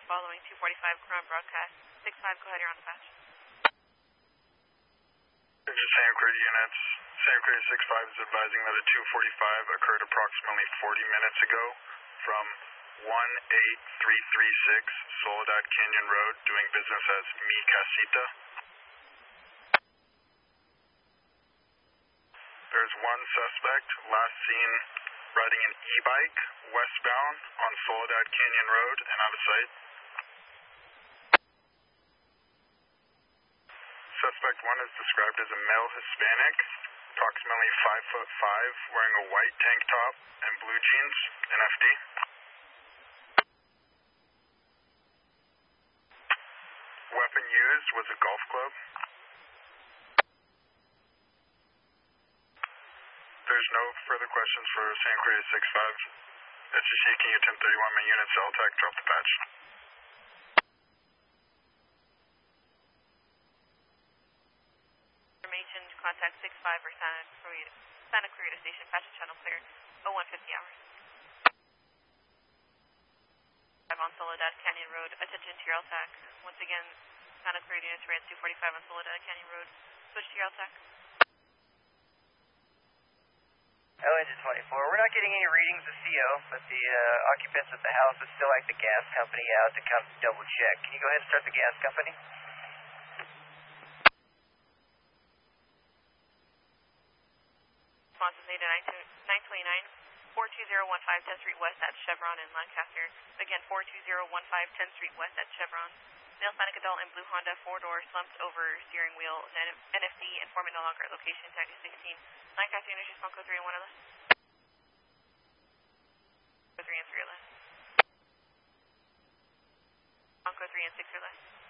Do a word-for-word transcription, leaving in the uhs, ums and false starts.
following two forty-five ground broadcast. six five, go ahead, you're on the patch. This is Santa Cruz units. Santa Cruz six five is advising that a two forty-five occurred approximately forty minutes ago from one eight three three six Soledad Canyon Road, doing business as Mi Casita. There's one suspect last seen riding an e-bike westbound on Soledad Canyon Road and out of sight. Suspect one is described as a male Hispanic, approximately five foot five, wearing a white tank top and blue jeans, N F D. Weapon used was a golf club. There's no further questions for Santa Cruz six five. S G C, can you ten thirty-one my unit, cell tech, drop the patch. Information to contact six five or Santa Cruz, Santa Cruz Station, patch channel clear, oh one fifty hours. I'm on Soledad Canyon Road, attention to your L TAC. Once again, Santa Cruz units ran two forty-five on Soledad Canyon Road, switch to your L TAC. L engine twenty-four, we're not getting any readings of C O, but the uh, occupants of the house would still like the gas company out to come double check. Can you go ahead and start the gas company? Response is Ada nine twenty-nine, four two zero one five tenth Street West at Chevron in Lancaster. Again, four two zero one five tenth Street West at Chevron. Male Hispanic adult in blue Honda, four-door, slumped over steering wheel, N F D, informant no longer at location, taxi sixteen. Lancaster Energy, response code three and one less. Code three and three or less. Response code three and six or less.